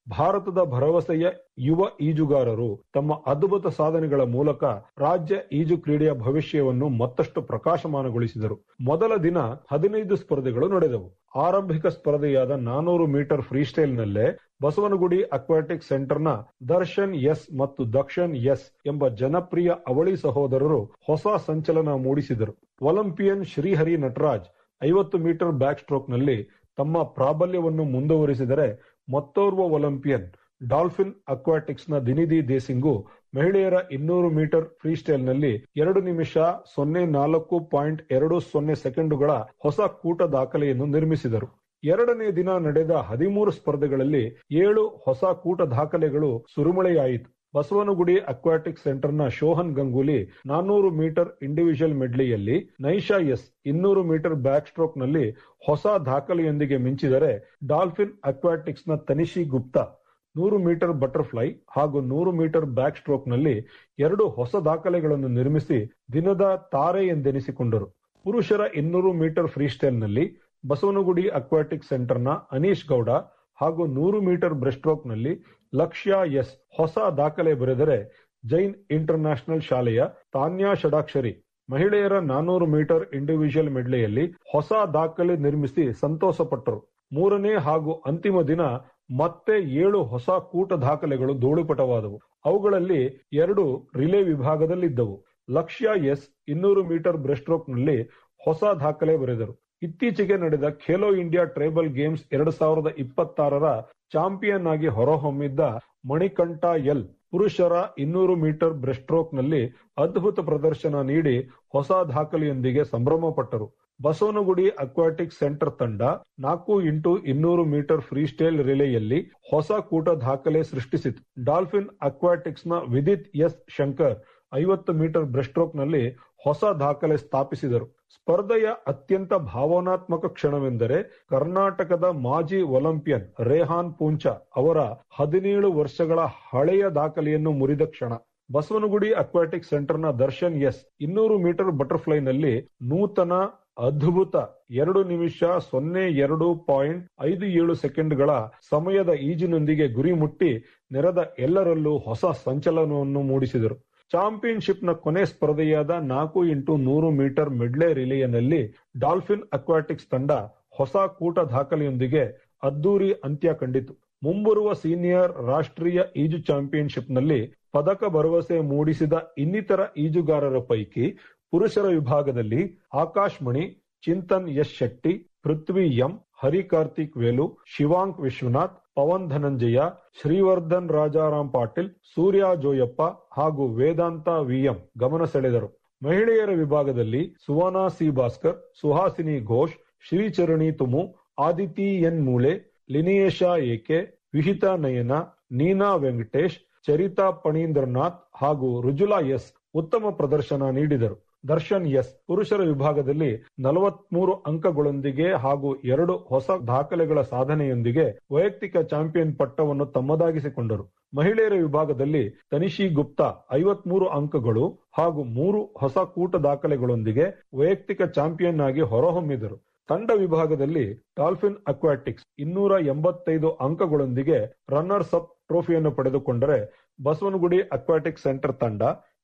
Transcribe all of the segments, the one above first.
ಭಾರತದ ಭರವಸೆಯ ಯುವ ಈಜುಗಾರರು ತಮ್ಮ ಅದ್ಭುತ ಸಾಧನೆಗಳ ಮೂಲಕ ರಾಜ್ಯ ಈಜು ಕ್ರೀಡೆಯ ಭವಿಷ್ಯವನ್ನು ಮತ್ತಷ್ಟು ಪ್ರಕಾಶಮಾನಗೊಳಿಸಿದರು. ಮೊದಲ ದಿನ 15 ಸ್ಪರ್ಧೆಗಳು ನಡೆದವು. ಆರಂಭಿಕ ಸ್ಪರ್ಧೆಯಾದ 400 metre ಫ್ರೀಸ್ಟೈಲ್ನಲ್ಲೇ Basavanagudi aquatic ಸೆಂಟರ್ನ Darshan S ಮತ್ತು ದಕ್ಷನ್ ಎಸ್ ಎಂಬ ಜನಪ್ರಿಯ ಅವಳಿ ಸಹೋದರರು ಹೊಸ ಸಂಚಲನ ಮೂಡಿಸಿದರು. Olympian Srihari Nataraj 50 metre back ಸ್ಟ್ರೋಕ್ನಲ್ಲಿ ತಮ್ಮ ಪ್ರಾಬಲ್ಯವನ್ನು ಮುಂದುವರಿಸಿದರೆ, ಮತ್ತೋರ್ವ ಒಲಿಂಪಿಯನ್ ಡಾಲ್ಫಿನ್ ಅಕ್ವಾಟಿಕ್ಸ್ನ ದಿನಿಧಿ ದೇಸಿಂಗು ಮಹಿಳೆಯರ 200 ಮೀಟರ್ ಫ್ರೀಸ್ಟೈಲ್ನಲ್ಲಿ 2 ನಿಮಿಷ 04.20 ಸೆಕೆಂಡುಗಳ ಹೊಸ ಕೂಟ ದಾಖಲೆಯನ್ನು ನಿರ್ಮಿಸಿದರು. ಎರಡನೇ ದಿನ ನಡೆದ 13 ಸ್ಪರ್ಧೆಗಳಲ್ಲಿ 7 ಹೊಸ ಕೂಟ ದಾಖಲೆಗಳು ಸುರಿಮಳೆಯಾಯಿತು. Basavanagudi aquatic ಸೆಂಟರ್ನ Shohan Ganguly 400 metre individual ಮೆಡ್ಲಿಯಲ್ಲಿ, Naisha S 200 metre back ಸ್ಟ್ರೋಕ್ನಲ್ಲಿ ಹೊಸ ದಾಖಲೆಯೊಂದಿಗೆ ಮಿಂಚಿದರೆ, ಡಾಲ್ಫಿನ್ ಅಕ್ವಾಟಿಕ್ಸ್ನ ತನಿಷಿ ಗುಪ್ತಾ 100 ಮೀಟರ್ ಬಟರ್ಫ್ಲೈ ಹಾಗೂ 100 ಮೀಟರ್ ಬ್ಯಾಕ್ ಸ್ಟ್ರೋಕ್ನಲ್ಲಿ 2 ಹೊಸ ದಾಖಲೆಗಳನ್ನು ನಿರ್ಮಿಸಿ ದಿನದ ತಾರೆ ಎಂದೆನಿಸಿಕೊಂಡರು. ಪುರುಷರ 200 ಮೀಟರ್ ಫ್ರೀಸ್ಟೈಲ್ನಲ್ಲಿ ಬಸವನಗುಡಿ ಅಕ್ವಾಟಿಕ್ ಸೆಂಟರ್ನ ಅನೀಶ್ ಗೌಡ ಹಾಗೂ 100 ಮೀಟರ್ ಬ್ರೆಸ್ಟ್ರೋಕ್ನಲ್ಲಿ ಲಕ್ಷ್ಯ ಎಸ್ ಹೊಸ ದಾಖಲೆ ಬರೆದರೆ, ಜೈನ್ ಇಂಟರ್ ನ್ಯಾಷನಲ್ ಶಾಲೆಯ ತಾನ್ಯಾ ಷಡಾಕ್ಷರಿ ಮಹಿಳೆಯರ 400 ಮೀಟರ್ ಇಂಡಿವಿಜುವಲ್ ಮೆಡ್ಲೆಯಲ್ಲಿ ಹೊಸ ದಾಖಲೆ ನಿರ್ಮಿಸಿ ಸಂತೋಷಪಟ್ಟರು. ಮೂರನೇ ಹಾಗೂ ಅಂತಿಮ ದಿನ ಮತ್ತೆ 7 ಹೊಸ ಕೂಟ ದಾಖಲೆಗಳು ಧೂಳುಪಟವಾದವು. ಅವುಗಳಲ್ಲಿ 2 ರಿಲೇ ವಿಭಾಗದಲ್ಲಿದ್ದವು. ಲಕ್ಷ್ಯ ಎಸ್ 200 ಮೀಟರ್ ಬ್ರೆಸ್ಟ್ರೋಕ್ನಲ್ಲಿ ಹೊಸ ದಾಖಲೆ ಬರೆದರು. ಇತ್ತೀಚೆಗೆ ನಡೆದ Khelo India tribal games 2026ರ champion ಆಗಿ ಹೊರಹೊಮ್ಮಿದ್ದ ಮಣಿಕಂಠ ಎಲ್ ಪುರುಷರ 200 ಮೀಟರ್ ಬ್ರೆಸ್ಟ್ರೋಕ್ನಲ್ಲಿ ಅದ್ಭುತ ಪ್ರದರ್ಶನ ನೀಡಿ ಹೊಸ ದಾಖಲೆಯೊಂದಿಗೆ ಸಂಭ್ರಮಪಟ್ಟರು. ಬಸವನಗುಡಿ ಅಕ್ವಾಟಿಕ್ ಸೆಂಟರ್ ತಂಡ 4x200 ಮೀಟರ್ ಫ್ರೀಸ್ಟೈಲ್ ರಿಲೇಯಲ್ಲಿ ಹೊಸ ಕೂಟ ದಾಖಲೆ ಸೃಷ್ಟಿಸಿತು. Dolphin ಅಕ್ವಾಟಿಕ್ಸ್ನ Vidit S Shankar 50 metre ಬ್ರೆಸ್ಟ್ರೋಕ್ನಲ್ಲಿ ಹೊಸ ದಾಖಲೆ ಸ್ಥಾಪಿಸಿದರು. ಸ್ಪರ್ಧೆಯ ಅತ್ಯಂತ ಭಾವನಾತ್ಮಕ ಕ್ಷಣವೆಂದರೆ ಕರ್ನಾಟಕದ ಮಾಜಿ ಒಲಿಂಪಿಯನ್ ರೇಹಾನ್ ಪೂಂಚಾ ಅವರ 17 ವರ್ಷಗಳ ಹಳೆಯ ದಾಖಲೆಯನ್ನು ಮುರಿದ ಕ್ಷಣ. Basavanagudi aquatic ಸೆಂಟರ್ನ Darshan S 200 metre ಬಟರ್ಫ್ಲೈನಲ್ಲಿ ನೂತನ ಅದ್ಭುತ 2 ನಿಮಿಷ 02.57 ಸೆಕೆಂಡ್ಗಳ ಸಮಯದ ಈಜಿನೊಂದಿಗೆ ಗುರಿ ಮುಟ್ಟಿ ನೆರೆದ ಎಲ್ಲರಲ್ಲೂ ಹೊಸ ಸಂಚಲನವನ್ನು ಮೂಡಿಸಿದರು. ಚಾಂಪಿಯನ್ಶಿಪ್ನ ಕೊನೆ ಸ್ಪರ್ಧೆಯಾದ 4x100 ಮೀಟರ್ ಮೆಡ್ಲೆ ರಿಲೇಯಲ್ಲಿ ಡಾಲ್ಫಿನ್ ಅಕ್ವಾಟಿಕ್ಸ್ ತಂಡ ಹೊಸ ಕೂಟ ದಾಖಲೆಯೊಂದಿಗೆ ಅದ್ದೂರಿ ಅಂತ್ಯ ಕಂಡಿತು. ಮುಂಬರುವ ಸೀನಿಯರ್ ರಾಷ್ಟ್ರೀಯ ಈಜು ಚಾಂಪಿಯನ್ಶಿಪ್ನಲ್ಲಿ ಪದಕ ಭರವಸೆ ಮೂಡಿಸಿದ ಇನ್ನಿತರ ಈಜುಗಾರರ ಪೈಕಿ ಪುರುಷರ ವಿಭಾಗದಲ್ಲಿ ಆಕಾಶ್ ಮಣಿ, ಚಿಂತನ್ ಎಸ್ ಶೆಟ್ಟಿ, ಪೃಥ್ವಿ ಎಂ, ಹರಿ ಕಾರ್ತಿಕ್ ವೇಲು, ಶಿವಾಂಕ್ ವಿಶ್ವನಾಥ್, ಪವನ್ ಧನಂಜಯ, ಶ್ರೀವರ್ಧನ್ ರಾಜಾರಾಮ್ ಪಾಟೀಲ್, ಸೂರ್ಯ ಜೋಯಪ್ಪ ಹಾಗೂ ವೇದಾಂತ ವಿಎಂ ಗಮನ ಸೆಳೆದರು. ಮಹಿಳೆಯರ ವಿಭಾಗದಲ್ಲಿ ಸುವರ್ಣ ಸಿ ಭಾಸ್ಕರ್, ಸುಹಾಸಿನಿ ಘೋಷ್, ಶ್ರೀಚರಣಿ ತುಮು, ಆದಿತಿ ಎನ್ ಮೂಳೆ, ಲಿನಿಯೇಶಾ ಎಕೆ, ವಿಹಿತಾ ನಯನ, ನೀನಾ ವೆಂಕಟೇಶ್, ಚರಿತಾ ಪಣೀಂದ್ರನಾಥ್ ಹಾಗೂ ರುಜುಲಾ ಎಸ್ ಉತ್ತಮ ಪ್ರದರ್ಶನ ನೀಡಿದರು. ದರ್ಶನ್ ಎಸ್ ಪುರುಷರ ವಿಭಾಗದಲ್ಲಿ 43 ಅಂಕಗಳೊಂದಿಗೆ ಹಾಗೂ 2 ಹೊಸ ದಾಖಲೆಗಳ ಸಾಧನೆಯೊಂದಿಗೆ ವೈಯಕ್ತಿಕ ಚಾಂಪಿಯನ್ ಪಟ್ಟವನ್ನು ತಮ್ಮದಾಗಿಸಿಕೊಂಡರು. ಮಹಿಳೆಯರ ವಿಭಾಗದಲ್ಲಿ ತನಿಷಿ ಗುಪ್ತಾ 53 ಅಂಕಗಳು ಹಾಗೂ 3 ಹೊಸ ಕೂಟ ದಾಖಲೆಗಳೊಂದಿಗೆ ವೈಯಕ್ತಿಕ ಚಾಂಪಿಯನ್ ಆಗಿ ಹೊರಹೊಮ್ಮಿದರು. ತಂಡ ವಿಭಾಗದಲ್ಲಿ ಡಾಲ್ಫಿನ್ ಅಕ್ವಾಟಿಕ್ಸ್ 285 ಅಂಕಗಳೊಂದಿಗೆ ರನ್ನರ್ಸ್ ಅಪ್ ಟ್ರೋಫಿಯನ್ನು ಪಡೆದುಕೊಂಡರೆ, ಬಸವನಗುಡಿ ಅಕ್ವಾಟಿಕ್ ಸೆಂಟರ್ ತಂಡ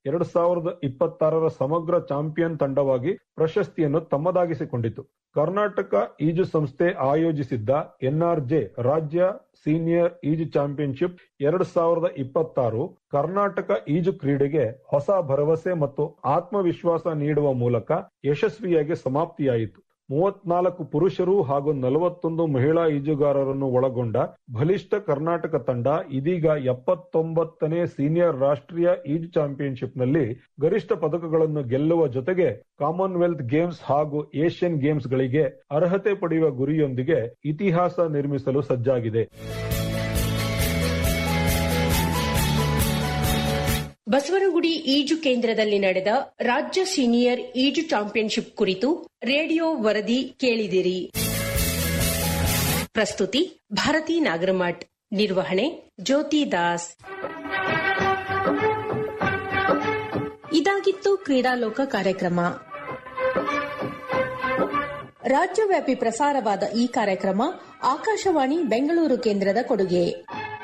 2026ರ ಸಮಗ್ರ ಚಾಂಪಿಯನ್ ತಂಡವಾಗಿ ಪ್ರಶಸ್ತಿಯನ್ನು ತಮ್ಮದಾಗಿಸಿಕೊಂಡಿತು. ಕರ್ನಾಟಕ ಈಜು ಸಂಸ್ಥೆ ಆಯೋಜಿಸಿದ್ದ ಎನ್ಆರ್ಜೆ ರಾಜ್ಯ ಸೀನಿಯರ್ ಈಜು ಚಾಂಪಿಯನ್ಶಿಪ್ 2026 ಕರ್ನಾಟಕ ಈಜು ಕ್ರೀಡೆಗೆ ಹೊಸ ಭರವಸೆ ಮತ್ತು ಆತ್ಮವಿಶ್ವಾಸ ನೀಡುವ ಮೂಲಕ ಯಶಸ್ವಿಯಾಗಿ ಸಮಾಪ್ತಿಯಾಯಿತು. 34 ಪುರುಷರು ಹಾಗೂ 41 ಮಹಿಳಾ ಈಜುಗಾರರನ್ನು ಒಳಗೊಂಡ ಬಲಿಷ್ಠ ಕರ್ನಾಟಕ ತಂಡ ಇದೀಗ 79ನೇ ಸೀನಿಯರ್ ರಾಷ್ಟ್ರೀಯ ಈಜು ಚಾಂಪಿಯನ್ಶಿಪ್ನಲ್ಲಿ ಗರಿಷ್ಠ ಪದಕಗಳನ್ನು ಗೆಲ್ಲುವ ಜೊತೆಗೆ ಕಾಮನ್ವೆಲ್ತ್ ಗೇಮ್ಸ್ ಹಾಗೂ ಏಷ್ಯನ್ ಗೇಮ್ಸ್ಗಳಿಗೆ ಅರ್ಹತೆ ಪಡೆಯುವ ಗುರಿಯೊಂದಿಗೆ ಇತಿಹಾಸ ನಿರ್ಮಿಸಲು ಸಜ್ಜಾಗಿದೆ. ಬಸವನಗುಡಿ ಈಜು ಕೇಂದ್ರದಲ್ಲಿ ನಡೆದ ರಾಜ್ಯ ಸೀನಿಯರ್ ಈಜು ಚಾಂಪಿಯನ್ಶಿಪ್ ಕುರಿತು ರೇಡಿಯೋ ವರದಿ ಕೇಳಿದಿರಿ. ಪ್ರಸ್ತುತಿ ಭಾರತಿ ನಾಗರಮಠ್, ನಿರ್ವಹಣೆ ಜ್ಯೋತಿ ದಾಸ್. ಇದಾಗಿತ್ತು ಕ್ರೀಡಾಲೋಕ ಕಾರ್ಯಕ್ರಮ. ರಾಜ್ಯವ್ಯಾಪಿ ಪ್ರಸಾರವಾದ ಈ ಕಾರ್ಯಕ್ರಮ ಆಕಾಶವಾಣಿ ಬೆಂಗಳೂರು ಕೇಂದ್ರದ ಕೊಡುಗೆ.